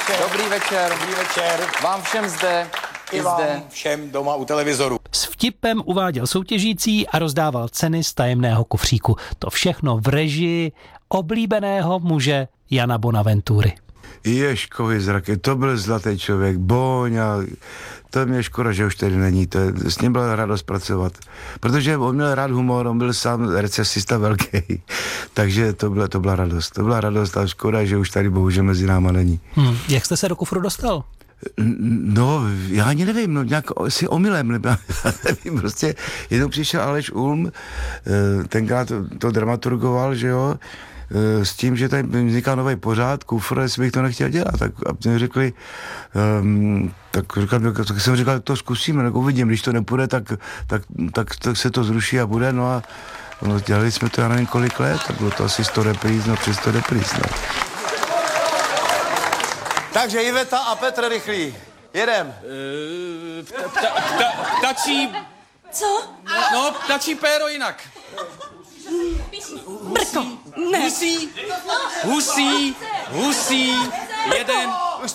Dobrý večer. Dobrý večer. Vám všem zde. I vám všem doma u televizoru. S vtipem uváděl soutěžící a rozdával ceny z tajemného kufříku. To všechno v režii oblíbeného muže Jana Bonaventury. Ježkovi zraky, to byl zlatý člověk, Boňa, to mě škoda, že už tady není, s ním byla radost pracovat, protože on měl rád humor, on byl sám recesista velký, takže to byla radost a škoda, že už tady bohužel mezi náma není. Jak jste se do kufru dostal? No, já ani nevím, no nějak si omylem, nevím, prostě jednou přišel Aleš Ulm, tenkrát to dramaturgoval, že jo, s tím, že tady vzniká nový pořád, kufr, jestli bych to nechtěl dělat, tak a mě řekli, tak jsem říkal, to zkusíme, tak uvidím, když to nepůjde, tak se to zruší a bude, no a no, dělali jsme to, já nevím kolik let, tak bylo to asi 100 repríz, no přes 100 repríz, no. Takže Iveta a Petr Rychlý. Jedem. Ptačí... Co? No, ptačí péro jinak. Brko, ne. Husí, jeden.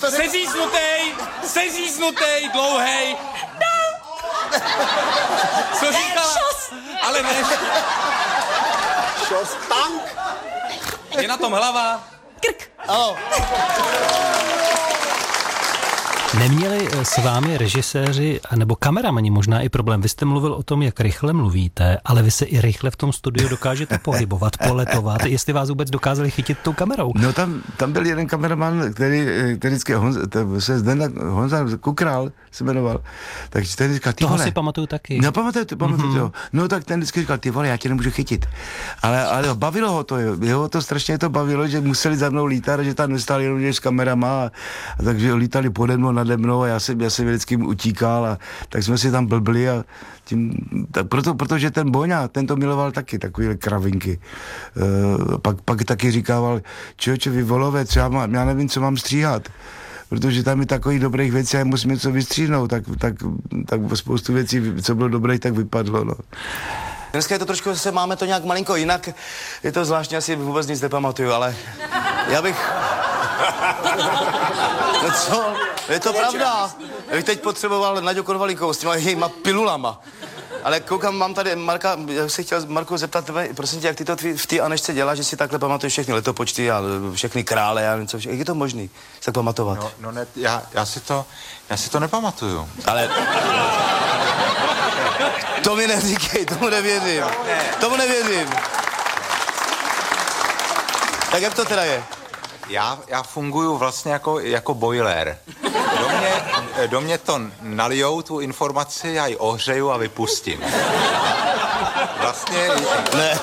Sezíznutej, dlouhej. Co říkala? Ale ne. Šostank. Je na tom hlava. Krk. Ano. Neměli s vámi režiséři nebo kameramani možná i problém? Vy jste mluvil o tom, jak rychle mluvíte, ale vy se i rychle v tom studiu dokážete pohybovat, poletovat, jestli vás vůbec dokázali chytit tou kamerou. No tam byl jeden kameraman, který vždycky Honza Kukral se jmenoval, takže ten říkal, ty Toho vole. si pamatuju taky. No pamatuju, jo. No tak ten vždycky říkal, ty vole, já tě nemůžu chytit. Ale bavilo ho to, jeho to strašně to bavilo, že museli za mnou lítat, že tam nestáli jenom s kamerama a takže lítali pode mnou, nade mnou a já jsem vždycky utíkal a tak jsme si tam blbli a tím, tak protože ten Boňa, ten to miloval taky, takový kravinky. Pak taky říkával, člověče, vy volové, třeba já nevím, co mám stříhat, protože tam je takových dobrých věcí a musím něco vystříhnout, tak spoustu věcí, co bylo dobrých, tak vypadlo, no. Dneska je to trošku, zase máme to nějak malinko jinak, je to zvláštní, asi vůbec nic nepamatuju, ale já bych... No co? Je to pravda. Já bych teď potřeboval Naďu Konvalíkovou s těma jejíma pilulama. Ale koukám, mám tady Marka, já se chtěl Marku zeptat tebe, prosím tě, jak ty to v té Anešce děláš, že si takhle pamatuješ všechny letopočty a všechny krále a něco, jak je to možný se tak pamatovat? No ne, já si to nepamatuju. Ale... To mi neříkej, tomu nevěřím. Tomu nevěřím. Tak jak to teda je? Já funguju vlastně jako boiler. Do mě to nalijou tu informaci, já ji ohřeju a vypustím. Vlastně... Ne.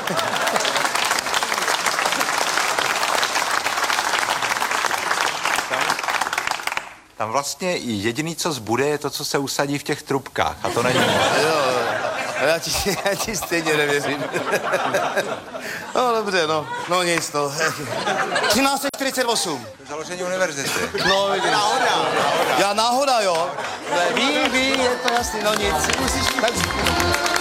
Tam vlastně jediný, co zbude, je to, co se usadí v těch trubkách. A to není moc. Jo, já ti stejně nevěřím. No dobře, no nic, no. 1348. Založení univerzity. No, vidíš. Náhoda, jo. Ví, je to jasný, no nic. Tak...